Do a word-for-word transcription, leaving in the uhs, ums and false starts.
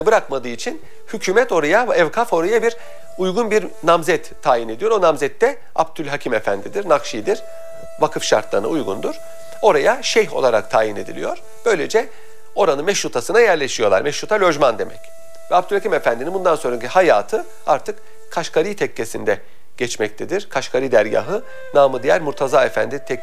bırakmadığı için hükümet oraya, evkaf oraya bir uygun bir namzet tayin ediyor. O namzet de Abdülhakim Efendi'dir, Nakşi'dir. Vakıf şartlarına uygundur. Oraya şeyh olarak tayin ediliyor. Böylece oranın meşrutasına yerleşiyorlar. Meşruta lojman demek. Ve Abdülhakim Efendi'nin bundan sonraki hayatı artık Kaşgari tekkesinde geçmektedir. Kaşgari dergahı, namı diğer Murtaza Efendi Tekke